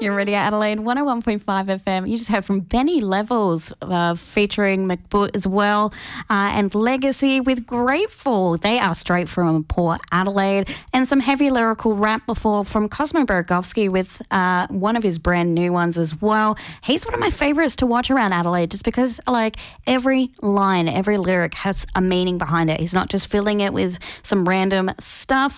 You're Radio Adelaide 101.5 FM. You just heard from Benny Levels featuring McBoot as well and Legacy with Grateful. They are straight from Port Adelaide, and some heavy lyrical rap before from Cosmo Bergovsky with one of his brand new ones as well. He's one of my favourites to watch around Adelaide just because like every line, every lyric has a meaning behind it. He's not just filling it with some random stuff.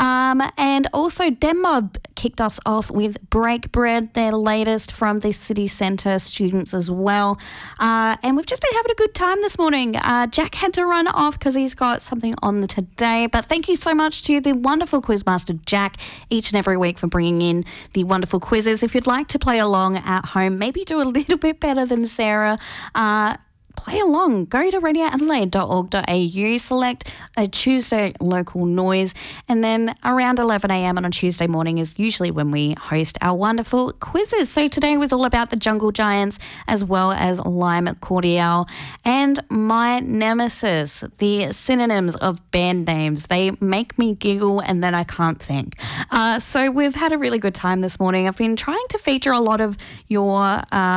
And also Demob kicked us off with Break Bread, their latest from the city centre students as well. And we've just been having a good time this morning. Jack had to run off because he's got something on today. But thank you so much to the wonderful quizmaster Jack each and every week for bringing in the wonderful quizzes. If you'd like to play along at home, maybe do a little bit better than Sarah, play along. Go to radioadelaide.org.au, select a Tuesday local noise, and then around 11 a.m. on a Tuesday morning is usually when we host our wonderful quizzes. So today was all about the Jungle Giants as well as Lime Cordiale and my nemesis, the synonyms of band names. They make me giggle and then I can't think. So we've had a really good time this morning. I've been trying to feature a lot of your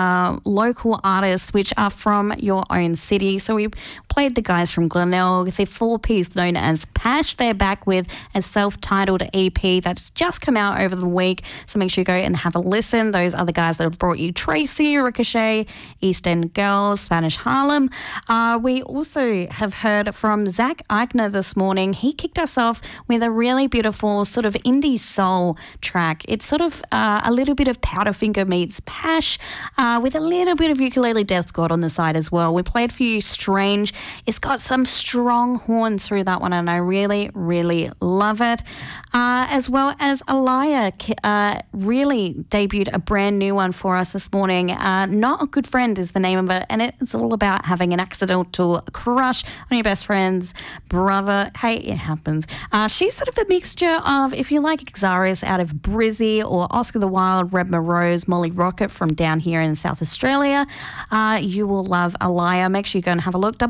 local artists which are from your own city. So we played the guys from Glenelg, the four-piece known as Pash. They're back with a self-titled EP that's just come out over the week. So make sure you go and have a listen. Those are the guys that have brought you Tracy, Ricochet, East End Girls, Spanish Harlem. We also have heard from Zach Eichner this morning. He kicked us off with a really beautiful sort of indie soul track. It's sort of a little bit of Powderfinger meets Pash with a little bit of Ukulele Death Squad on the side as well. We played for you Strange. It's got some strong horns through that one and I really, really love it. As well as Alaya really debuted a brand new one for us this morning. Not a Good Friend is the name of it, and it's all about having an accidental crush on your best friend's brother. Hey, it happens. She's sort of a mixture of, if you like Xaris out of Brizzy or Oscar the Wild, Red Rose, Molly Rocket from down here in South Australia, you will love Alaya. Make sure you go and have a look.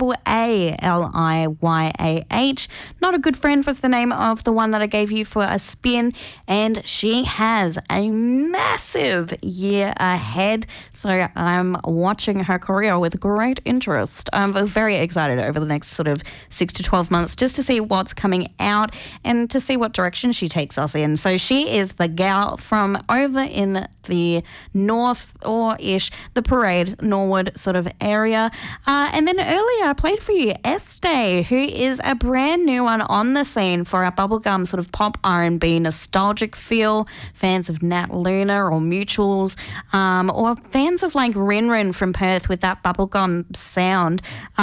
ALIYAH. Not a Good Friend was the name of the one that I gave you for a spin, and she has a massive year ahead. So I'm watching her career with great interest. I'm very excited over the next sort of 6 to 12 months just to see what's coming out and to see what direction she takes us in. So she is the gal from over in the north or ish, the Parade, Norwood sort of area. And then earlier I played for you Estee, who is a brand new one on the scene for our bubblegum sort of pop R&B nostalgic feel. Fans of Nat Luna or Mutuals, or fans of like Rin Rin from Perth with that bubblegum sound.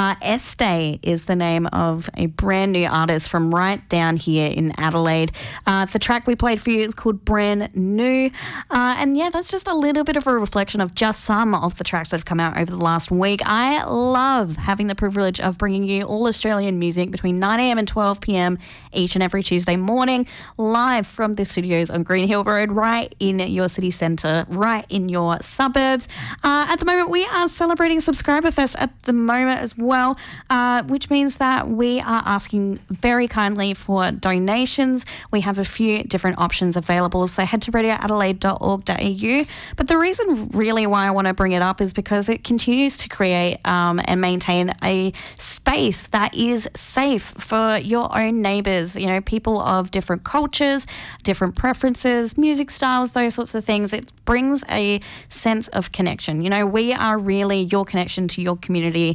Estee is the name of a brand new artist from right down here in Adelaide. The track we played for you is called Brand New. And yeah, that's just a little bit of a reflection of just some of the tracks that have come out over the last week. I love having the privilege of bringing you all Australian music between 9 a.m. and 12 p.m. each and every Tuesday morning, live from the studios on Green Hill Road, right in your city centre, right in your suburbs. At the moment, we are celebrating Subscriber Fest at the moment as well, which means that we are asking very kindly for donations. We have a few different options available, so head to radioadelaide.org.au. But the reason really why I want to bring it up is because it continues to create and maintain a space that is safe for your own neighbours, you know, people of different cultures, different preferences, music styles, those sorts of things. It brings a sense of connection. You know, we are really your connection to your community.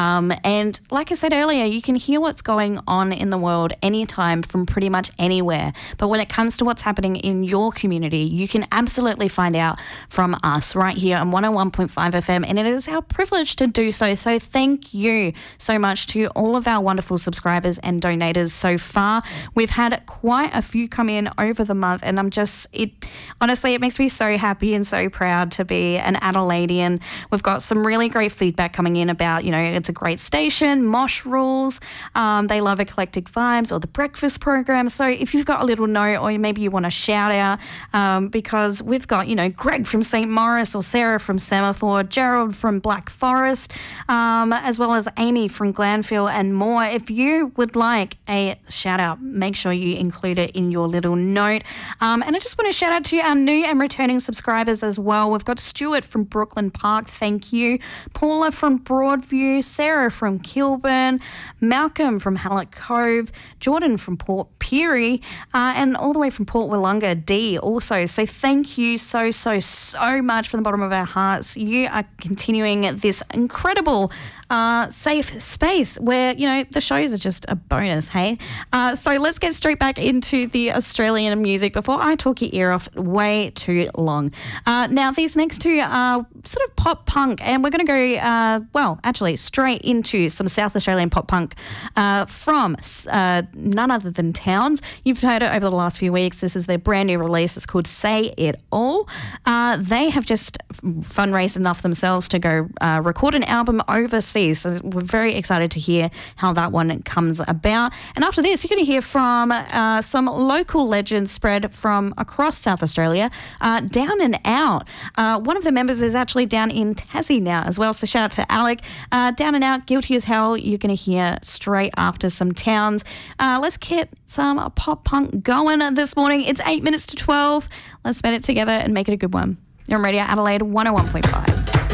And like I said earlier, you can hear what's going on in the world anytime from pretty much anywhere. But when it comes to what's happening in your community, you can absolutely find out from us right here on 101.5 FM. And it is our privilege to do so. So thank you so much to all of our wonderful subscribers and donators so far. We've had quite a few come in over the month, and honestly, it makes me so happy and so proud to be an Adelaidean. We've got some really great feedback coming in about, you know, it's a great station, Mosh rules, they love Eclectic Vibes or the breakfast program. So if you've got a little note or maybe you want to shout out, because we've got, you know, Greg from St. Maurice or Sarah from Semaphore, Gerald from Black Forest, as well as Amy from Glanville and more. If you would like a shout out, make sure you include it in your little note. And I just want to shout out to our new and returning subscribers as well. We've got Stuart from Brooklyn Park, thank you. Paula from Broadview, Sarah from Kilburn, Malcolm from Hallett Cove, Jordan from Port Pirie, and all the way from Port Wollonga, Dee also. So thank you so much from the bottom of our hearts. You are continuing this incredible safe space where, the shows are just a bonus, hey? So let's get straight back into the Australian music before I talk your ear off way too long. Now, these next two are sort of pop punk, and we're going to go, straight into some South Australian pop punk from none other than Towns. You've heard it over the last few weeks. This is their brand new release. It's called Say It All. They have just fundraised enough themselves to go record an album overseas. So we're very excited to hear how that one comes about. And after this, you're going to hear from some local legends spread from across South Australia, Down and Out. One of the members is actually down in Tassie now as well. So shout out to Alec. Down and Out, Guilty as Hell, you're going to hear straight after some Towns. Let's get some pop punk going this morning. It's 8 minutes to 12. Let's spend it together and make it a good one. You're on Radio Adelaide 101.5.